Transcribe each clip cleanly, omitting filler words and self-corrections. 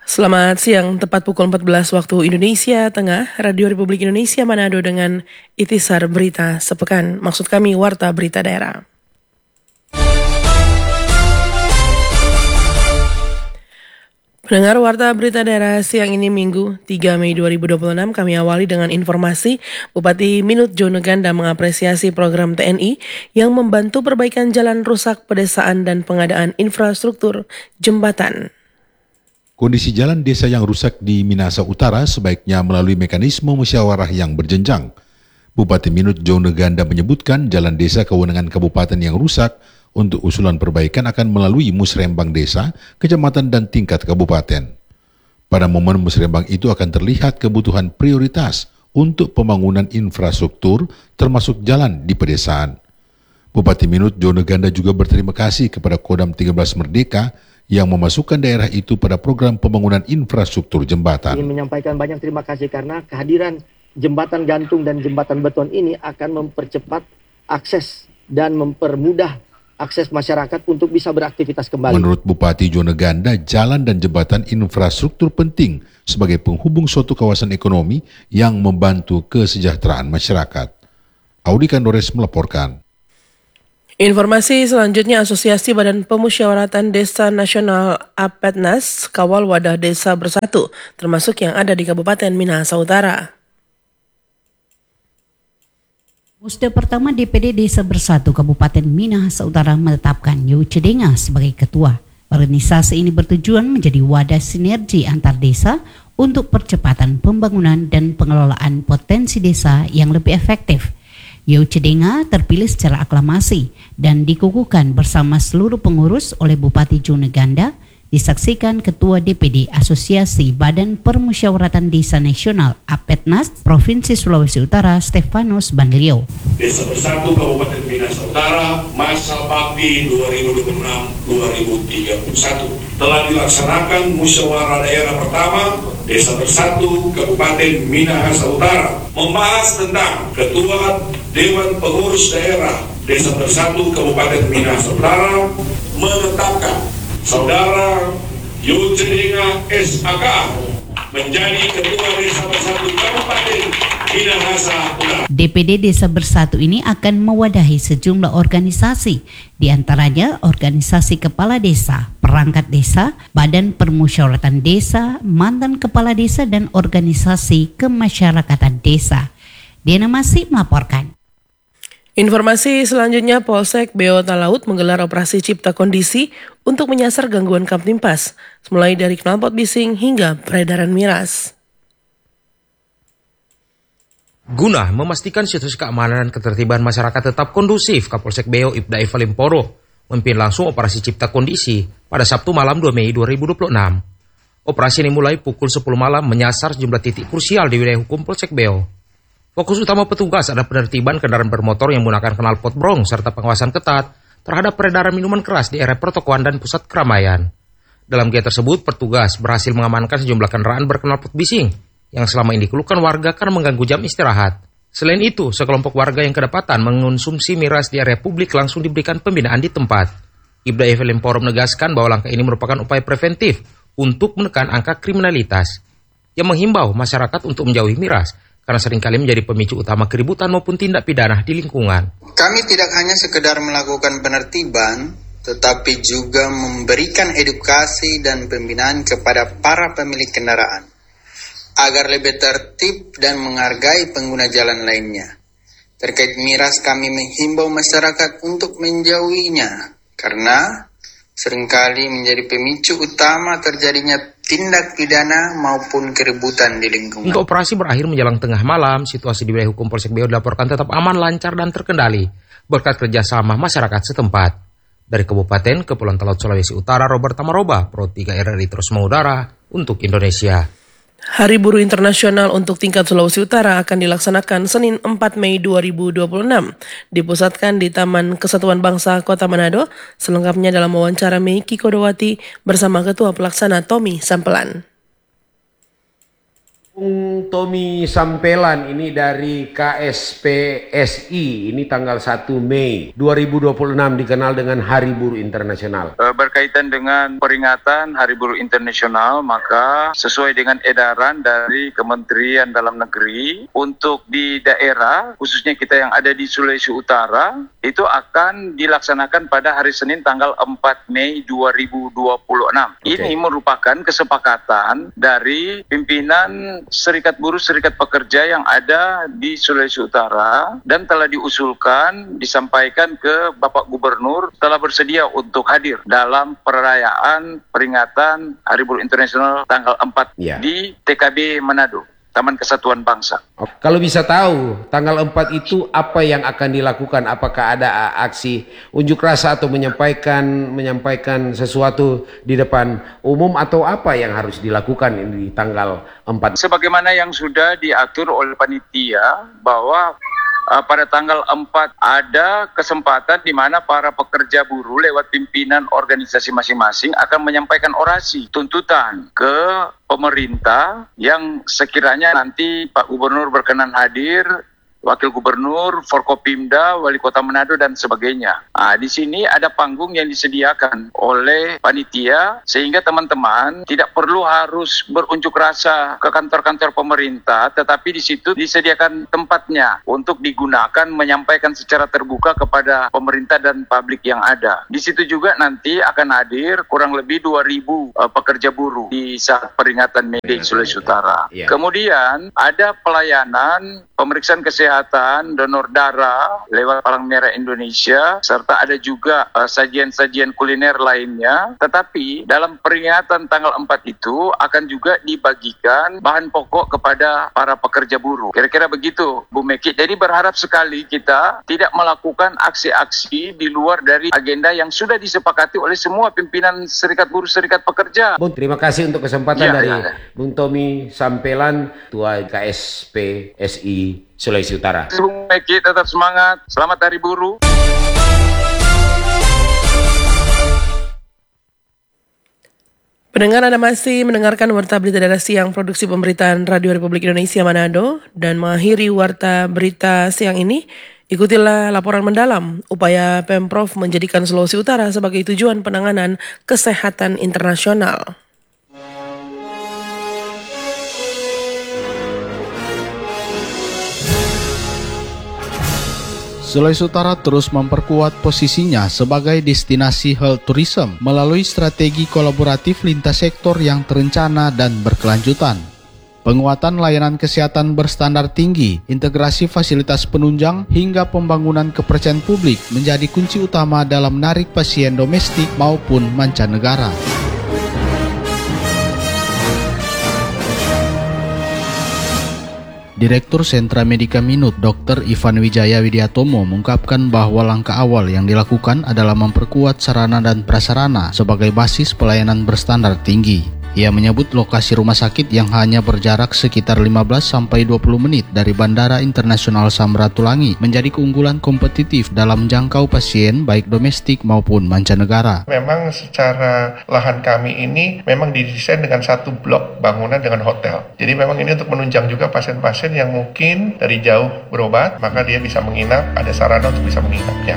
Selamat siang, tepat pukul 14 waktu Indonesia Tengah, Radio Republik Indonesia Manado dengan Itisar Berita Sepekan. Maksud kami Warta Berita Daerah. Pendengar Warta Berita Daerah siang ini Minggu 3 Mei 2026, kami awali dengan informasi Bupati Minut Joneganda mengapresiasi program TNI yang membantu perbaikan jalan rusak pedesaan dan pengadaan infrastruktur jembatan. Kondisi jalan desa yang rusak di Minahasa Utara sebaiknya melalui mekanisme musyawarah yang berjenjang. Bupati Minut Joneganda menyebutkan jalan desa kewenangan kabupaten yang rusak untuk usulan perbaikan akan melalui musrembang desa, kecamatan dan tingkat kabupaten. Pada momen musrembang itu akan terlihat kebutuhan prioritas untuk pembangunan infrastruktur termasuk jalan di pedesaan. Bupati Minut Joneganda juga berterima kasih kepada Kodam 13 Merdeka yang memasukkan daerah itu pada program pembangunan infrastruktur jembatan. Ingin menyampaikan banyak terima kasih karena kehadiran jembatan gantung dan jembatan beton ini akan mempercepat akses dan mempermudah akses masyarakat untuk bisa beraktivitas kembali. Menurut Bupati Joneganda, jalan dan jembatan infrastruktur penting sebagai penghubung suatu kawasan ekonomi yang membantu kesejahteraan masyarakat. Audi Kandores melaporkan. Informasi selanjutnya, Asosiasi Badan Pemusyawaratan Desa Nasional APETNAS kawal wadah desa bersatu, termasuk yang ada di Kabupaten Minahasa Utara. Musda pertama DPD Desa Bersatu Kabupaten Minahasa Utara menetapkan Yu Cedenga sebagai ketua. Organisasi ini bertujuan menjadi wadah sinergi antar desa untuk percepatan pembangunan dan pengelolaan potensi desa yang lebih efektif. Yu Cedenga terpilih secara aklamasi dan dikukuhkan bersama seluruh pengurus oleh Bupati Joneganda, disaksikan Ketua DPD Asosiasi Badan Permusyawaratan Desa Nasional APETNAS Provinsi Sulawesi Utara Stefanus Bandelio. Desa Bersatu Kabupaten Minahasa Utara masa bakti 2026-2031 telah dilaksanakan musyawarah daerah pertama Desa Bersatu Kabupaten Minahasa Utara membahas tentang Ketua Dewan Pengurus Daerah Desa Bersatu Kabupaten Minahasa Utara menetapkan Saudara Yu Cedenga SAK menjadi Ketua Desa Bersatu Kabupaten Minahasa Utara. DPD Desa Bersatu ini akan mewadahi sejumlah organisasi, diantaranya organisasi kepala desa, perangkat desa, badan permusyawaratan desa, mantan kepala desa, dan organisasi kemasyarakatan desa. Diana Masih melaporkan. Informasi selanjutnya, Polsek Beo Talaut menggelar operasi cipta kondisi untuk menyasar gangguan Kamtipmas, mulai dari knalpot bising hingga peredaran miras. Guna memastikan situasi keamanan dan ketertiban masyarakat tetap kondusif, Kapolsek Beo Ibda Eva Limporo memimpin langsung operasi cipta kondisi pada Sabtu malam 2 Mei 2026. Operasi ini mulai pukul 10 malam menyasar sejumlah titik krusial di wilayah hukum Polsek Beo. Fokus utama petugas ada penertiban kendaraan bermotor yang menggunakan knalpot brong serta pengawasan ketat terhadap peredaran minuman keras di area pertokoan dan pusat keramaian. Dalam kegiatan tersebut, petugas berhasil mengamankan sejumlah kendaraan berknalpot bising yang selama ini dikeluhkan warga karena mengganggu jam istirahat. Selain itu, sekelompok warga yang kedapatan mengonsumsi miras di area publik langsung diberikan pembinaan di tempat. Ibda Evelyn Poro menegaskan bahwa langkah ini merupakan upaya preventif untuk menekan angka kriminalitas. Yang menghimbau masyarakat untuk menjauhi miras karena seringkali menjadi pemicu utama keributan maupun tindak pidana di lingkungan. Kami tidak hanya sekedar melakukan penertiban, tetapi juga memberikan edukasi dan pembinaan kepada para pemilik kendaraan, agar lebih tertib dan menghargai pengguna jalan lainnya. Terkait miras, kami menghimbau masyarakat untuk menjauhinya, karena seringkali menjadi pemicu utama terjadinya tindak pidana maupun keributan di lingkungan. Untuk operasi berakhir menjelang tengah malam, situasi di wilayah hukum Polsek Beo dilaporkan tetap aman, lancar, dan terkendali berkat kerjasama masyarakat setempat. Dari Kabupaten Kepulauan Talaut Sulawesi Utara, Robert Tamaroba, Pro 3 RRI terus mengudara untuk Indonesia. Hari Buruh Internasional untuk tingkat Sulawesi Utara akan dilaksanakan Senin 4 Mei 2026. Dipusatkan di Taman Kesatuan Bangsa Kota Manado, selengkapnya dalam wawancara Meiki Kodowati bersama Ketua Pelaksana Tommy Sampelan. Tommy Sampelan ini dari KSPSI, ini tanggal 1 Mei 2026 dikenal dengan Hari Buruh Internasional. Berkaitan dengan peringatan Hari Buruh Internasional, maka sesuai dengan edaran dari Kementerian Dalam Negeri untuk di daerah, khususnya kita yang ada di Sulawesi Utara, itu akan dilaksanakan pada hari Senin tanggal 4 Mei 2026. Okay. Ini merupakan kesepakatan dari pimpinan Serikat Buruh, Serikat Pekerja yang ada di Sulawesi Utara dan telah diusulkan, disampaikan ke Bapak Gubernur, telah bersedia untuk hadir dalam perayaan peringatan Hari Buruh Internasional tanggal 4 di TKB Manado, Taman Kesatuan Bangsa. Kalau bisa tahu, tanggal 4 itu apa yang akan dilakukan? Apakah ada aksi unjuk rasa atau menyampaikan sesuatu di depan umum, atau apa yang harus dilakukan di tanggal 4? Sebagaimana yang sudah diatur oleh panitia bahwa pada tanggal 4 ada kesempatan di mana para pekerja buruh lewat pimpinan organisasi masing-masing akan menyampaikan orasi tuntutan ke pemerintah yang sekiranya nanti Pak Gubernur berkenan hadir, Wakil Gubernur, Forkopimda, Wali Kota Manado, dan sebagainya. Di sini ada panggung yang disediakan oleh panitia sehingga teman-teman tidak perlu harus berunjuk rasa ke kantor-kantor pemerintah, tetapi di situ disediakan tempatnya untuk digunakan menyampaikan secara terbuka kepada pemerintah dan publik yang ada. Di situ juga nanti akan hadir kurang lebih 2.000 pekerja buruh di saat peringatan Mei Day Sulawesi Utara. Kemudian ada pelayanan pemeriksaan kesehatan, donor darah lewat Palang Merah Indonesia, serta ada juga sajian-sajian kuliner lainnya. Tetapi dalam peringatan tanggal 4 itu akan juga dibagikan bahan pokok kepada para pekerja buruh. Kira-kira begitu, Bu Meki. Jadi berharap sekali kita tidak melakukan aksi-aksi di luar dari agenda yang sudah disepakati oleh semua pimpinan serikat buruh, serikat pekerja. Bung, terima kasih untuk kesempatan dari Bung Tommy Sampelan, Ketua KSPSI Sulawesi Utara. Bung Meki, tetap semangat. Selamat Hari Buruh. Pendengar, Anda masih mendengarkan Warta Berita Daerah Siang Produksi Pemberitaan Radio Republik Indonesia Manado, dan mengakhiri Warta Berita Siang ini, ikutilah laporan mendalam upaya Pemprov menjadikan Sulawesi Utara sebagai tujuan penanganan kesehatan internasional. Sulawesi Utara terus memperkuat posisinya sebagai destinasi health tourism melalui strategi kolaboratif lintas sektor yang terencana dan berkelanjutan. Penguatan layanan kesehatan berstandar tinggi, integrasi fasilitas penunjang, hingga pembangunan kepercayaan publik menjadi kunci utama dalam menarik pasien domestik maupun mancanegara. Direktur Sentra Medika Minut, Dr. Ivan Wijaya Widiatomo mengungkapkan bahwa langkah awal yang dilakukan adalah memperkuat sarana dan prasarana sebagai basis pelayanan berstandar tinggi. Ia menyebut lokasi rumah sakit yang hanya berjarak sekitar 15-20 menit dari Bandara Internasional Samratulangi menjadi keunggulan kompetitif dalam jangkau pasien baik domestik maupun mancanegara. Memang secara lahan kami ini memang didesain dengan satu blok bangunan dengan hotel. Jadi memang ini untuk menunjang juga pasien-pasien yang mungkin dari jauh berobat, maka dia bisa menginap, ada sarana untuk bisa menginapnya.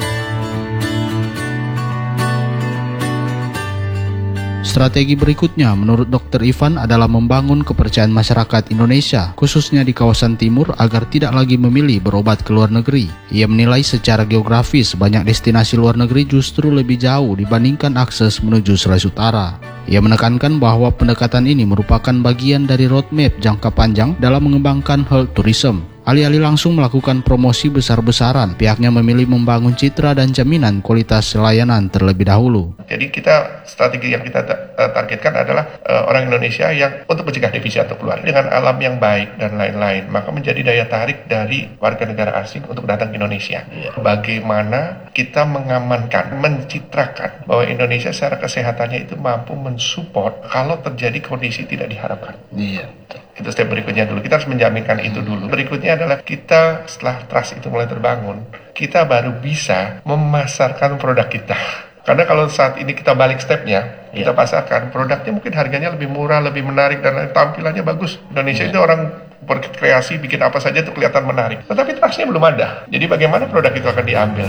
Strategi berikutnya menurut Dr. Ivan adalah membangun kepercayaan masyarakat Indonesia, khususnya di kawasan timur, agar tidak lagi memilih berobat ke luar negeri. Ia menilai secara geografis banyak destinasi luar negeri justru lebih jauh dibandingkan akses menuju Sulawesi Utara. Ia menekankan bahwa pendekatan ini merupakan bagian dari roadmap jangka panjang dalam mengembangkan health tourism. Alih-alih langsung melakukan promosi besar-besaran, pihaknya memilih membangun citra dan jaminan kualitas layanan terlebih dahulu. Jadi strategi yang kita targetkan adalah orang Indonesia yang untuk mencegah devisa untuk keluar dengan alam yang baik dan lain-lain, maka menjadi daya tarik dari warga negara asing untuk datang ke Indonesia. Bagaimana kita mengamankan, mencitrakan bahwa Indonesia secara kesehatannya itu mampu mensupport kalau terjadi kondisi tidak diharapkan. Itu step berikutnya dulu. Kita harus menjaminkan itu dulu. Berikutnya adalah kita setelah trust itu mulai terbangun, kita baru bisa memasarkan produk kita. Karena kalau saat ini kita balik stepnya, kita pasarkan, produknya mungkin harganya lebih murah, lebih menarik, dan tampilannya bagus. Indonesia itu orang berkreasi, bikin apa saja itu kelihatan menarik. Tetapi trustnya belum ada. Jadi bagaimana produk itu akan diambil?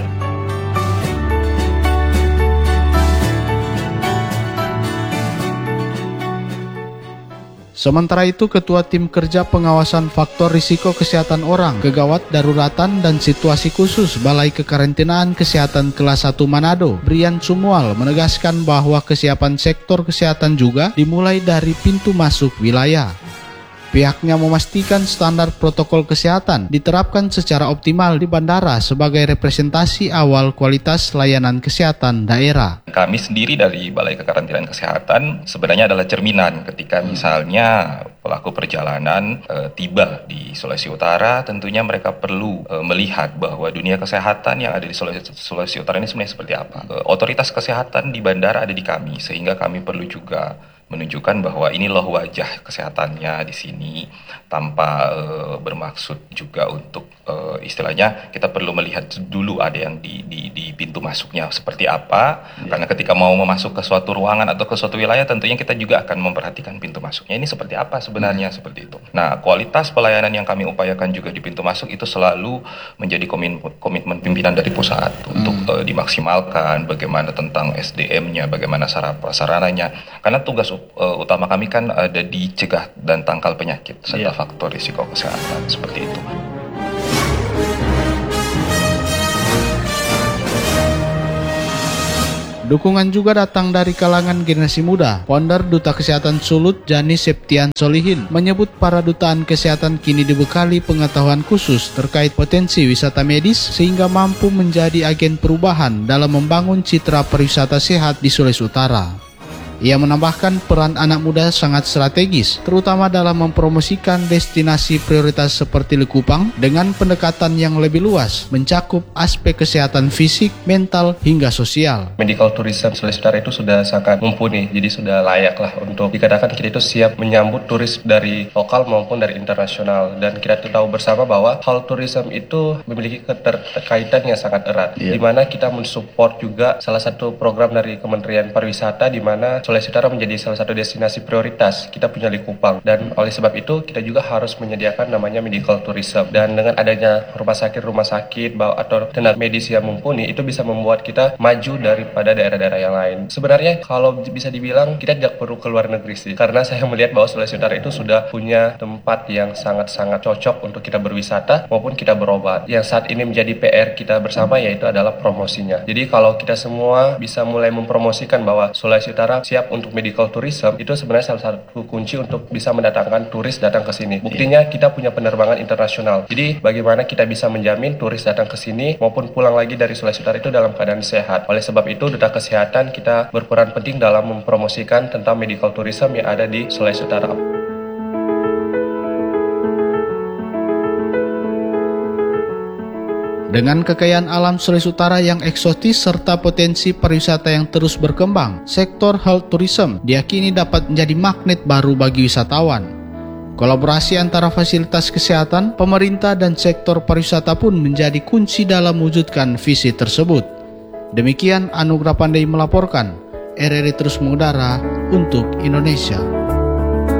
Sementara itu, Ketua Tim Kerja Pengawasan Faktor Risiko Kesehatan Orang, Kegawat Daruratan dan Situasi Khusus Balai Kekarantinaan Kesehatan Kelas 1 Manado, Brian Sumual, menegaskan bahwa kesiapan sektor kesehatan juga dimulai dari pintu masuk wilayah. Pihaknya memastikan standar protokol kesehatan diterapkan secara optimal di bandara sebagai representasi awal kualitas layanan kesehatan daerah. Kami sendiri dari Balai Kekarantinaan Kesehatan sebenarnya adalah cerminan ketika misalnya pelaku perjalanan tiba di Sulawesi Utara, tentunya mereka perlu melihat bahwa dunia kesehatan yang ada di Sulawesi Utara ini sebenarnya seperti apa. Otoritas kesehatan di bandara ada di kami, sehingga kami perlu juga menunjukkan bahwa inilah wajah kesehatannya di sini, tanpa bermaksud juga untuk istilahnya kita perlu melihat dulu ada yang di pintu masuknya seperti apa, karena ketika mau masuk ke suatu ruangan atau ke suatu wilayah tentunya kita juga akan memperhatikan pintu masuknya ini seperti apa sebenarnya, seperti itu. Nah, kualitas pelayanan yang kami upayakan juga di pintu masuk itu selalu menjadi komitmen pimpinan dari pusat untuk dimaksimalkan, bagaimana tentang SDM-nya, bagaimana prasarananya, karena tugas utama kami kan ada di cegah dan tangkal penyakit serta faktor risiko kesehatan, seperti itu. Dukungan juga datang dari kalangan generasi muda. Founder Duta Kesehatan Sulut, Jani Septian Solihin, menyebut para dutaan kesehatan kini dibekali pengetahuan khusus terkait potensi wisata medis sehingga mampu menjadi agen perubahan dalam membangun citra pariwisata sehat di Sulawesi Utara. Ia menambahkan peran anak muda sangat strategis, terutama dalam mempromosikan destinasi prioritas seperti Likupang dengan pendekatan yang lebih luas, mencakup aspek kesehatan fisik, mental, hingga sosial. Medical tourism Sulawesi Utara itu sudah sangat mumpuni, jadi sudah layak lah untuk dikatakan kita itu siap menyambut turis dari lokal maupun dari internasional. Dan kita tahu bersama bahwa hal tourism itu memiliki keterkaitan yang sangat erat, di mana kita mensupport juga salah satu program dari Kementerian Pariwisata, di mana Sulawesi Utara menjadi salah satu destinasi prioritas. Kita punya Likupang, dan oleh sebab itu kita juga harus menyediakan namanya medical tourism. Dan dengan adanya rumah sakit atau tenaga medis yang mumpuni, itu bisa membuat kita maju daripada daerah-daerah yang lain. Sebenarnya kalau bisa dibilang kita tidak perlu ke luar negeri sih, karena saya melihat bahwa Sulawesi Utara itu sudah punya tempat yang sangat-sangat cocok untuk kita berwisata maupun kita berobat. Yang saat ini menjadi PR kita bersama yaitu adalah promosinya. Jadi kalau kita semua bisa mulai mempromosikan bahwa Sulawesi Utara siap untuk medical tourism, itu sebenarnya salah satu kunci untuk bisa mendatangkan turis datang ke sini. Buktinya kita punya penerbangan internasional. Jadi bagaimana kita bisa menjamin turis datang ke sini maupun pulang lagi dari Sulawesi Utara itu dalam keadaan sehat. Oleh sebab itu Duta Kesehatan kita berperan penting dalam mempromosikan tentang medical tourism yang ada di Sulawesi Utara. Dengan kekayaan alam Sulawesi Utara yang eksotis serta potensi pariwisata yang terus berkembang, sektor health tourism diyakini dapat menjadi magnet baru bagi wisatawan. Kolaborasi antara fasilitas kesehatan, pemerintah, dan sektor pariwisata pun menjadi kunci dalam mewujudkan visi tersebut. Demikian Anugrah Pandai melaporkan, RRI terus mengudara untuk Indonesia.